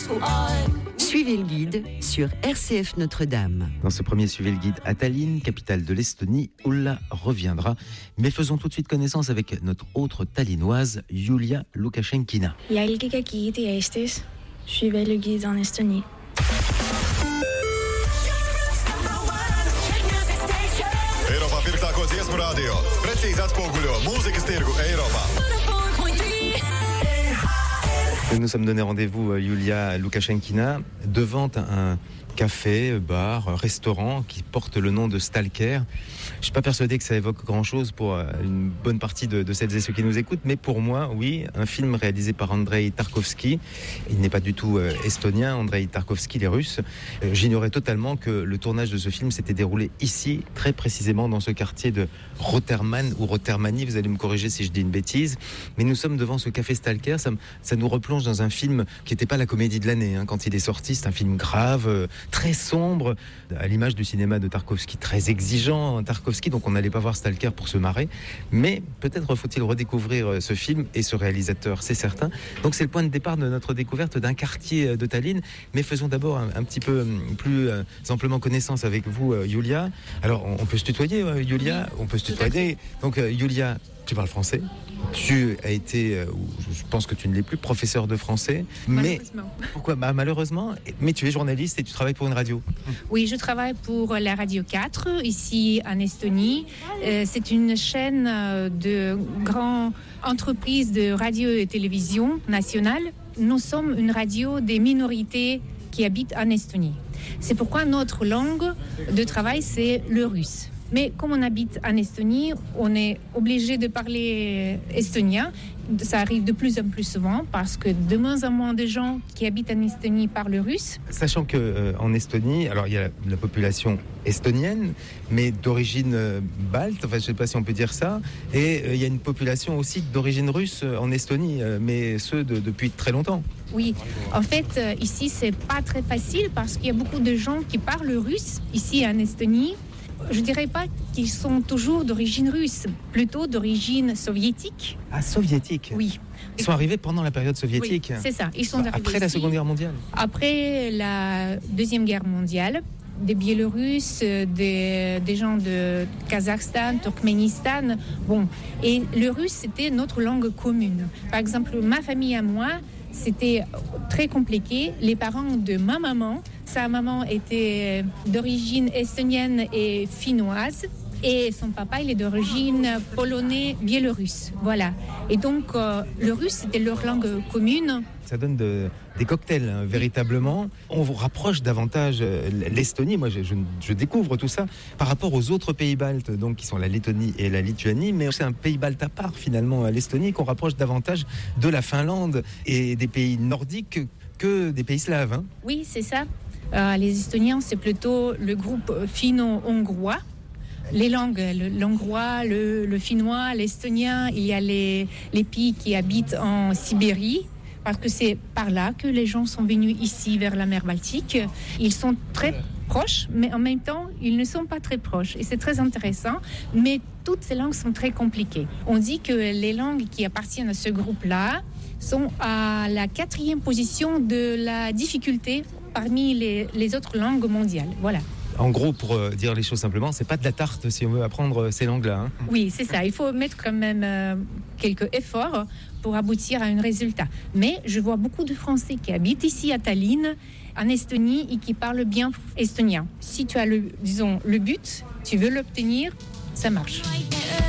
Suivez le guide sur RCF Notre-Dame. Dans ce premier Suivez le guide à Tallinn, capitale de l'Estonie, Ulla reviendra. Mais faisons tout de suite connaissance avec notre autre tallinoise, Julia Lukaschenkina. Jälgige guidi Eestis. Suivez le guide en Estonie. Eiropā pirktāko dziesmu radio. Precīzi atspoguļo mūzikas tirgu Eiropā. Nous sommes donné rendez-vous, Julia Lukaschenkina, devant un café, bar, restaurant qui porte le nom de Stalker. Je ne suis pas persuadé que ça évoque grand-chose pour une bonne partie de celles et ceux qui nous écoutent, mais pour moi, oui, un film réalisé par Andrei Tarkovsky. Il n'est pas du tout estonien, Andrei Tarkovsky, il est russe. J'ignorais totalement que le tournage de ce film s'était déroulé ici, très précisément dans ce quartier de Roterman ou Rotermani, vous allez me corriger si je dis une bêtise. Mais nous sommes devant ce café Stalker, ça nous replonge dans un film qui n'était pas la comédie de l'année. Quand il est sorti, c'est un film grave, très sombre, à l'image du cinéma de Tarkovsky, très exigeant, Tarkovsky, donc on n'allait pas voir Stalker pour se marrer, mais peut-être faut-il redécouvrir ce film et ce réalisateur, c'est certain. Donc c'est le point de départ de notre découverte d'un quartier de Tallinn, mais faisons d'abord un petit peu plus amplement connaissance avec vous, Julia. Alors on peut se tutoyer, Julia, on peut se tutoyer. Donc Julia, tu parles français. Tu as été, je pense que tu ne l'es plus, professeur de français. Malheureusement. Mais pourquoi ? Malheureusement. Mais tu es journaliste et tu travailles pour une radio. Oui, je travaille pour la Radio 4, ici en Estonie. C'est une chaîne de grandes entreprises de radio et télévision nationale. Nous sommes une radio des minorités qui habitent en Estonie. C'est pourquoi notre langue de travail, c'est le russe. Mais comme on habite en Estonie, on est obligé de parler estonien. Ça arrive de plus en plus souvent parce que de moins en moins de gens qui habitent en Estonie parlent russe. Sachant qu'en Estonie, alors il y a la population estonienne, mais d'origine balte, enfin je ne sais pas si on peut dire ça, et il y a une population aussi d'origine russe en Estonie, mais depuis très longtemps. Oui, en fait, ici, c'est pas très facile parce qu'il y a beaucoup de gens qui parlent russe ici en Estonie. Je ne dirais pas qu'ils sont toujours d'origine russe, plutôt d'origine soviétique. Ah, soviétique ? Oui. Ils sont arrivés pendant la période soviétique ? Oui, c'est ça. Ils sont arrivés après la Seconde Guerre mondiale ? Après la Deuxième Guerre mondiale, des Biélorusses, des gens de Kazakhstan, Turkménistan. Bon, et le russe, c'était notre langue commune. Par exemple, ma famille à moi, c'était très compliqué. Les parents de ma maman, sa maman était d'origine estonienne et finnoise. Et son papa, il est d'origine polonaise, biélorusse. Voilà. Et donc, le russe, c'était leur langue commune. Ça donne des cocktails, véritablement. On vous rapproche davantage l'Estonie. Moi, je découvre tout ça par rapport aux autres pays baltes, donc qui sont la Lettonie et la Lituanie. Mais c'est un pays balte à part, finalement, l'Estonie, qu'on rapproche davantage de la Finlande et des pays nordiques que des pays slaves. Oui, c'est ça. Les Estoniens, c'est plutôt le groupe finno-hongrois. Les langues, l'hongrois, le finnois, l'estonien, il y a les pays qui habitent en Sibérie, parce que c'est par là que les gens sont venus ici, vers la mer Baltique. Ils sont très proches, mais en même temps, ils ne sont pas très proches. Et c'est très intéressant, mais toutes ces langues sont très compliquées. On dit que les langues qui appartiennent à ce groupe-là sont à la 4e position de la difficulté parmi les autres langues mondiales. Voilà. En gros, pour dire les choses simplement, c'est pas de la tarte si on veut apprendre ces langues-là. Oui, c'est ça. Il faut mettre quand même quelques efforts pour aboutir à un résultat. Mais je vois beaucoup de Français qui habitent ici à Tallinn, en Estonie, et qui parlent bien estonien. Si tu as le but, tu veux l'obtenir, ça marche.